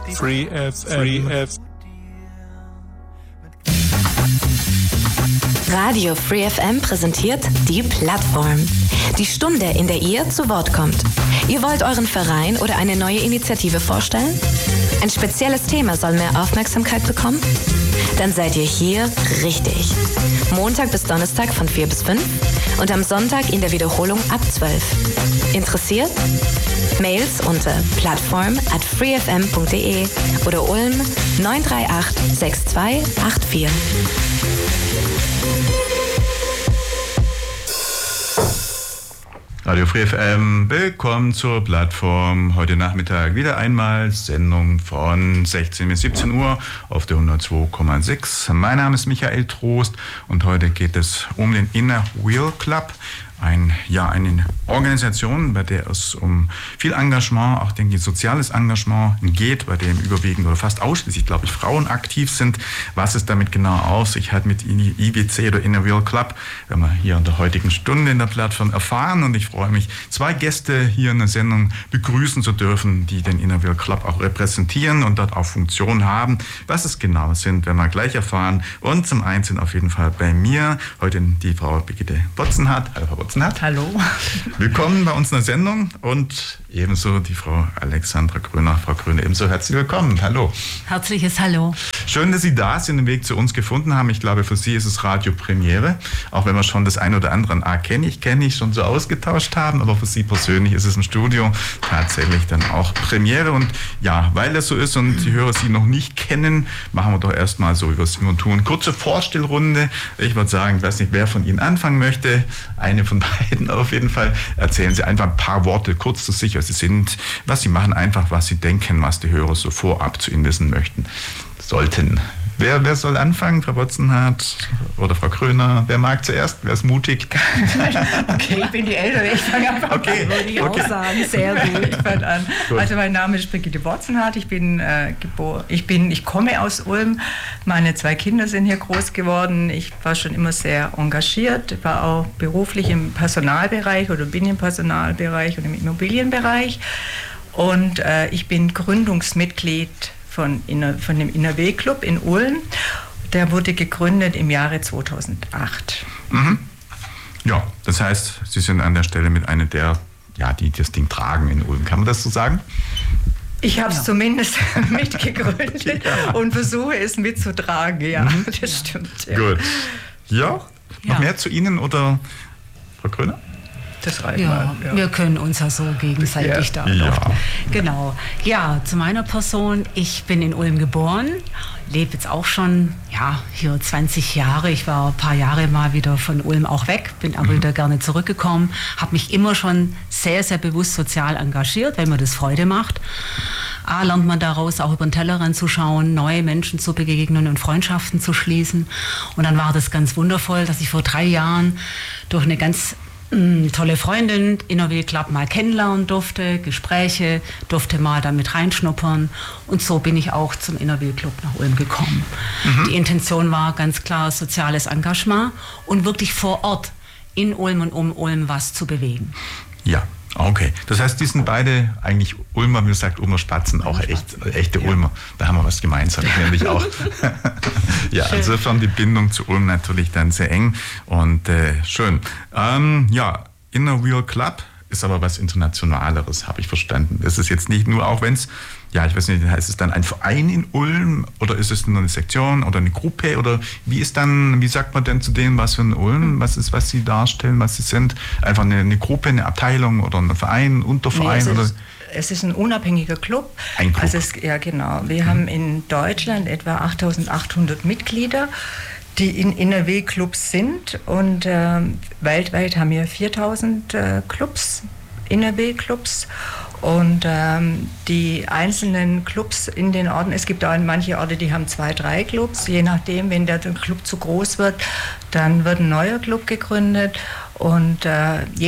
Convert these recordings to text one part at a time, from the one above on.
Free FM. Radio Free FM präsentiert die Plattform. Die Stunde, in der ihr zu Wort kommt. Ihr wollt euren Verein oder eine neue Initiative vorstellen? Ein spezielles Thema soll mehr Aufmerksamkeit bekommen? Dann seid ihr hier richtig. Montag bis Donnerstag von 4 bis 5 und am Sonntag in der Wiederholung ab 12. Interessiert? Mails unter plattform@freefm.de oder Ulm 938 6284. Radio Free FM, willkommen zur Plattform. Heute Nachmittag wieder einmal Sendung von 16 bis 17 Uhr auf der 102,6. Mein Name ist Michael Trost und heute geht es um den Inner Wheel Club. Eine Organisation, bei der es um viel Engagement, auch denke ich soziales Engagement geht, bei dem überwiegend oder fast ausschließlich, glaube ich, Frauen aktiv sind. Was es damit genau auf sich hat mit IWC oder Inner Wheel Club, werden wir hier in der heutigen Stunde in der Plattform erfahren. Und ich freue mich, 2 Gäste hier in der Sendung begrüßen zu dürfen, die den Inner Wheel Club auch repräsentieren und dort auch Funktionen haben. Was es genau sind, werden wir gleich erfahren. Und zum einen sind auf jeden Fall bei mir heute die Frau Brigitte Botzenhardt. Hallo, Frau Botzenhardt. Hallo. Willkommen bei uns in der Sendung und ebenso die Frau Alexandra Gröner. Frau Gröner, ebenso herzlich willkommen. Hallo. Herzliches Hallo. Schön, dass Sie da sind, den Weg zu uns gefunden haben. Ich glaube, für Sie ist es Radiopremiere, auch wenn wir schon das ein oder andere kenne ich schon so ausgetauscht haben, aber für Sie persönlich ist es im Studio tatsächlich dann auch Premiere. Und ja, weil das so ist und die Hörer Sie noch nicht kennen, machen wir doch erstmal so, wie wir es immer tun. Kurze Vorstellrunde. Ich würde sagen, ich weiß nicht, wer von Ihnen anfangen möchte. Eine von beiden auf jeden Fall. Erzählen Sie einfach ein paar Worte kurz zu sich, wer Sie sind, was Sie machen, einfach was Sie denken, was die Hörer so vorab zu Ihnen wissen möchten, sollten. Wer soll anfangen? Frau Botzenhardt oder Frau Gröner? Wer mag zuerst? Wer ist mutig? Okay, ich bin die Ältere. Ich fange einfach an, würde ich auch sagen. Sehr gut, ich fange an. Gut. Also mein Name ist Brigitte Botzenhardt. Ich komme aus Ulm. Meine 2 Kinder sind hier groß geworden. Ich war schon immer sehr engagiert. Ich war auch beruflich im Personalbereich oder bin im Personalbereich und im Immobilienbereich. Und ich bin Gründungsmitglied von dem Inner Wheel Club in Ulm. Der wurde gegründet im Jahre 2008. Mhm. Ja, das heißt, Sie sind an der Stelle mit einer der, die das Ding tragen in Ulm. Kann man das so sagen? Ich habe es zumindest mitgegründet und versuche es mitzutragen. Ja, das stimmt. Ja. Gut. Ja, noch mehr zu Ihnen oder Frau Gröner? Das reicht mal. Ja. Wir können uns ja so gegenseitig da noch. Genau. Ja, zu meiner Person. Ich bin in Ulm geboren, lebe jetzt auch schon hier 20 Jahre. Ich war ein paar Jahre mal wieder von Ulm auch weg, bin aber wieder gerne zurückgekommen. Habe mich immer schon sehr, sehr bewusst sozial engagiert, weil mir das Freude macht. Lernt man daraus auch über den Tellerrand zu schauen, neue Menschen zu begegnen und Freundschaften zu schließen. Und dann war das ganz wundervoll, dass ich vor 3 Jahren durch eine ganz tolle Freundin Inner Wheel Club mal kennenlernen durfte, Gespräche, durfte mal damit reinschnuppern und so bin ich auch zum Inner Wheel Club nach Ulm gekommen. Die Intention war ganz klar soziales Engagement und wirklich vor Ort in Ulm und um Ulm was zu bewegen. Ja. Okay, das heißt, die sind beide eigentlich Ulmer, wie gesagt, Ulmer Spatzen, auch echte Ulmer. Da haben wir was gemeinsam, nämlich auch. Ja, insofern die Bindung zu Ulm natürlich dann sehr eng und schön. Inner Wheel Club ist aber was Internationaleres, habe ich verstanden. Es ist jetzt nicht nur, auch wenn es, ich weiß nicht, heißt es dann ein Verein in Ulm oder ist es nur eine Sektion oder eine Gruppe oder wie sagt man denn zu denen, was für ein Ulm, was sie darstellen, was sie sind? Einfach eine Gruppe, eine Abteilung oder ein Verein, ein Unterverein? Es ist ein unabhängiger Club. Ein Club. Genau. Wir haben in Deutschland etwa 8.800 Mitglieder, die in Inner Wheel Clubs sind und weltweit haben wir 4.000 Clubs, Inner Wheel Clubs. Und die einzelnen Clubs in den Orten, es gibt auch manche Orte, die haben 2, 3 Clubs, je nachdem, wenn der Club zu groß wird, dann wird ein neuer Club gegründet und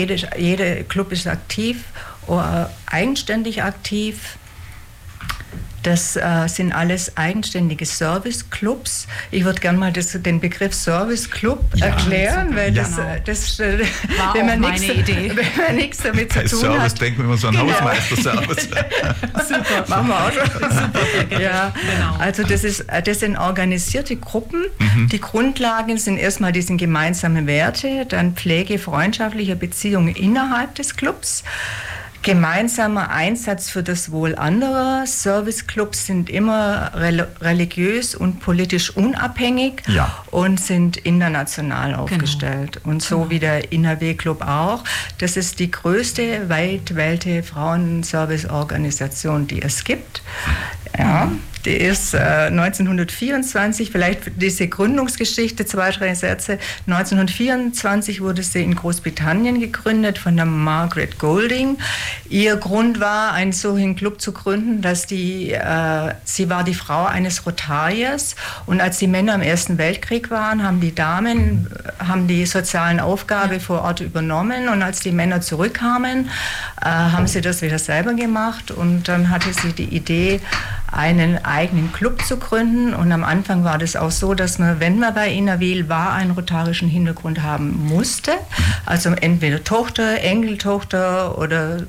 jede Club ist aktiv, eigenständig aktiv. Das sind alles eigenständige Serviceclubs. Ich würde gerne mal den Begriff Serviceclub erklären, weil das war wenn man nichts damit zu tun Service hat. denken wir immer so an Hausmeister-Service. Super, machen wir auch schon. Super, ja. Genau. Also das sind organisierte Gruppen. Die Grundlagen sind erstmal diese gemeinsamen Werte, dann Pflege freundschaftlicher Beziehungen innerhalb des Clubs. Gemeinsamer Einsatz für das Wohl anderer. Serviceclubs sind immer religiös und politisch unabhängig und sind international aufgestellt. Und so wie der INHW-Club auch. Das ist die größte weltweite Frauenserviceorganisation, die es gibt. Ja. Die ist 1924, vielleicht diese Gründungsgeschichte, 2, 3 Sätze. 1924 wurde sie in Großbritannien gegründet von der Margaret Golding. Ihr Grund war, einen solchen Club zu gründen, dass sie war die Frau eines Rotariers und als die Männer im Ersten Weltkrieg waren, haben die Damen die sozialen Aufgaben vor Ort übernommen und als die Männer zurückkamen, haben sie das wieder selber gemacht und dann hatte sie die Idee, einen eigenen Club zu gründen und am Anfang war das auch so, dass man, wenn man bei INHW war, einen rotarischen Hintergrund haben musste, also entweder Tochter, Enkeltochter oder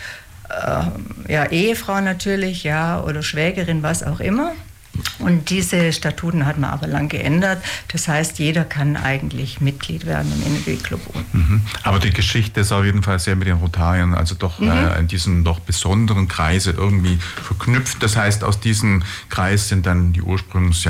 Ehefrau natürlich, oder Schwägerin, was auch immer. Und diese Statuten hat man aber lang geändert. Das heißt, jeder kann eigentlich Mitglied werden im INHW-Club. Aber die Geschichte ist auf jeden Fall sehr mit den Rotariern, also doch in diesen doch besonderen Kreise irgendwie verknüpft. Das heißt, aus diesem Kreis sind dann die ursprünglich